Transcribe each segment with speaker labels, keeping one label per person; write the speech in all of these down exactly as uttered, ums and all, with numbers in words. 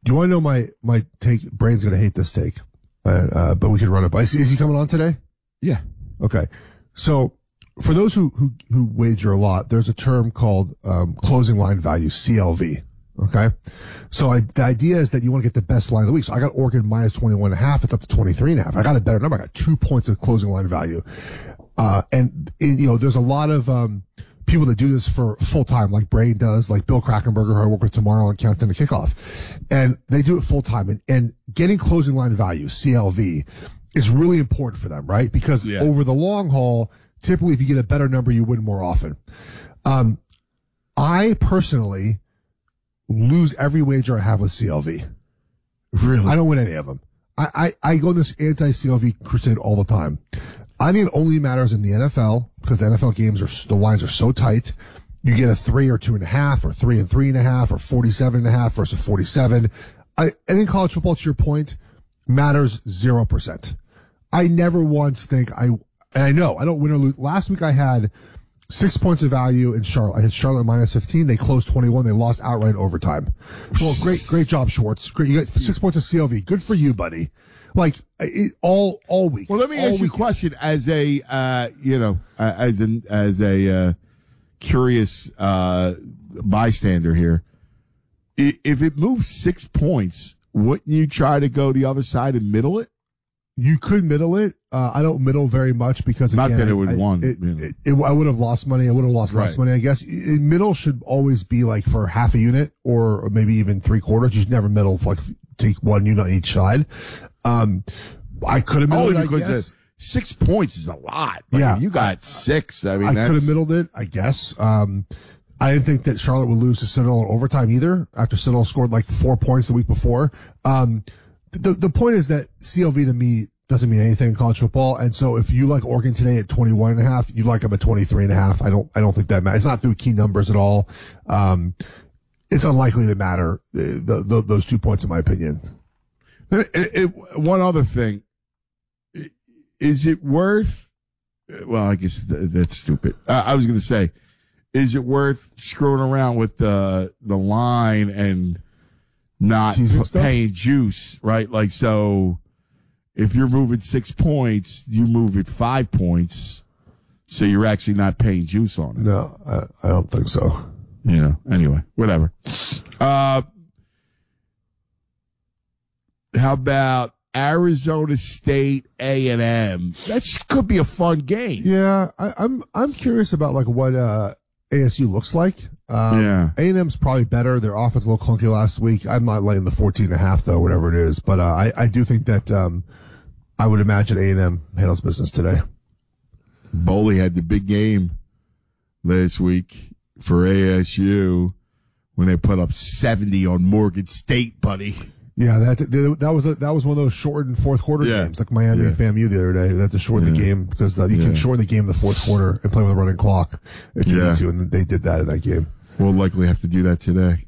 Speaker 1: Do you want to know my, my take? Brain's going to hate this take, uh, uh, but we can run it by. Is, is he coming on today?
Speaker 2: Yeah.
Speaker 1: Okay. So for those who, who, who wager a lot, there's a term called, um, closing line value, C L V. Okay. So I, the idea is that you want to get the best line of the week. So I got Oregon minus twenty-one and a half. It's up to twenty-three and a half. I got a better number. I got two points of closing line value. Uh, and, and, you know, there's a lot of, um, people that do this for full time, like Brain does, like Bill Krakenberger, who I work with tomorrow on Countdown to Kickoff. And they do it full time. And, and getting closing line value, C L V, is really important for them, right? Because yeah. over the long haul, typically if you get a better number, you win more often. Um, I personally lose every wager I have with C L V.
Speaker 2: Really?
Speaker 1: I don't win any of them. I, I, I go on this anti-C L V crusade all the time. I think it only matters in the N F L because the N F L games are, the lines are so tight. You get a three or two and a half or three and three and a half or forty-seven and a half versus forty-seven. I, I think college football, to your point, matters zero percent. I never once think I, and I know I don't win or lose. Last week I had six points of value in Charlotte. I had Charlotte minus fifteen. They closed twenty-one. They lost outright overtime. Well, great, great job, Schwartz. Great. You got six points of C L V. Good for you, buddy. Like it, all, all week.
Speaker 2: Well, let me ask you a question as a, uh, you know, uh, as an, as a, uh, curious, uh, bystander here. I, if it moves six points, wouldn't you try to go the other side and middle it?
Speaker 1: You could middle it. Uh, I don't middle very much because
Speaker 2: not
Speaker 1: again,
Speaker 2: that it would
Speaker 1: I,
Speaker 2: won.
Speaker 1: It,
Speaker 2: you know.
Speaker 1: it, it, I would have lost money. I would have lost
Speaker 2: right.
Speaker 1: less money, I guess. It, middle should always be like for half a unit or maybe even three quarters. You should never middle for like take one unit on each side. Um, I could have middled
Speaker 2: oh,
Speaker 1: it, I
Speaker 2: because
Speaker 1: guess.
Speaker 2: Uh, six points is a lot. Like
Speaker 1: yeah.
Speaker 2: If you got six. I mean,
Speaker 1: I
Speaker 2: that's...
Speaker 1: could have middled it, I guess. Um, I didn't think that Charlotte would lose to Citadel in overtime either after Citadel scored like four points the week before. Um, the, the point is that C L V to me doesn't mean anything in college football. And so if you like Oregon today at twenty-one and a half, you like them at twenty-three and a half. I don't, I don't think that matters. It's not through key numbers at all. Um, it's unlikely to matter, the, the, those two points in my opinion.
Speaker 2: It, it, one other thing. Is it worth, well, I guess that's stupid. Uh, I was going to say, is it worth screwing around with the, the line and not p- paying juice, right? Like, so if you're moving six points, you move it five points. So you're actually not paying juice on it.
Speaker 1: No, I, I don't think so.
Speaker 2: You know, anyway, whatever. Uh, how about Arizona State A and M? That could be a fun game.
Speaker 1: Yeah, I, I'm I'm curious about like what uh, A S U looks like. Um,
Speaker 2: yeah,
Speaker 1: A and M's probably better. Their offense a little clunky last week. I'm not laying the fourteen and a half though, whatever it is. But uh, I I do think that um, I would imagine A and M handles business today.
Speaker 2: Boley had the big game last week for A S U when they put up seventy on Morgan State, buddy.
Speaker 1: Yeah, that that was a, that was one of those shortened fourth quarter
Speaker 2: yeah.
Speaker 1: games, like Miami
Speaker 2: yeah.
Speaker 1: and FAMU the other day. They had to shorten yeah. the game because uh, you yeah. can shorten the game in the fourth quarter and play with a running clock if you yeah. need to, and they did that in that game.
Speaker 2: We'll likely have to do that today.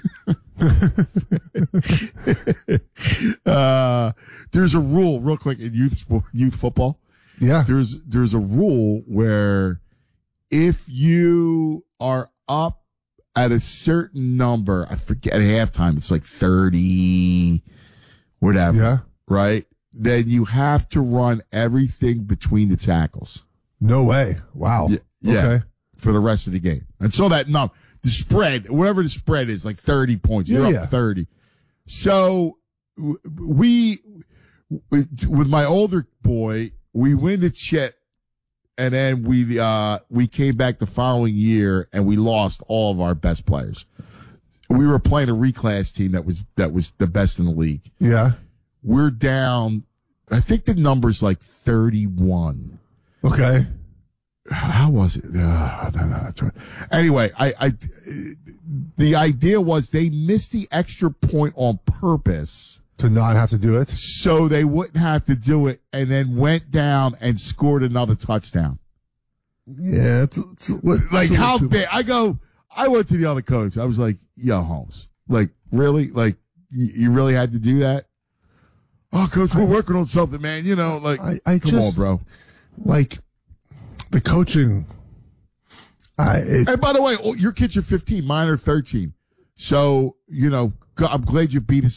Speaker 2: uh, there's a rule, real quick, in youth youth football.
Speaker 1: Yeah,
Speaker 2: there's there's a rule where if you are up at a certain number, I forget, at halftime, it's like thirty, whatever,
Speaker 1: yeah.
Speaker 2: right? Then you have to run everything between the tackles.
Speaker 1: No way. Wow.
Speaker 2: Yeah, yeah,
Speaker 1: okay.
Speaker 2: For the rest of the game. And so that number, the spread, whatever the spread is, like thirty points. You're
Speaker 1: yeah,
Speaker 2: up
Speaker 1: yeah.
Speaker 2: thirty. So we, with my older boy, we win the chip. And then we, uh, we came back the following year and we lost all of our best players. We were playing a reclass team that was, that was the best in the league.
Speaker 1: Yeah.
Speaker 2: We're down, I think the number's like thirty-one.
Speaker 1: Okay.
Speaker 2: How was it? Uh, no, no, that's right. Anyway, I, I, the idea was they missed the extra point on purpose.
Speaker 1: To not have to do it?
Speaker 2: So they wouldn't have to do it, and then went down and scored another touchdown.
Speaker 1: Yeah, it's, it's, it's
Speaker 2: like how big? I go, I went to the other coach. I was like, yo, Holmes, like, really? Like, you, you really had to do that? Oh, coach, we're I, working on something, man. You know, like,
Speaker 1: I, I
Speaker 2: come
Speaker 1: just,
Speaker 2: on, bro.
Speaker 1: Like, the coaching. I, it,
Speaker 2: and by the way, your kids are fifteen, mine are thirteen. So, you know, I'm glad you beat us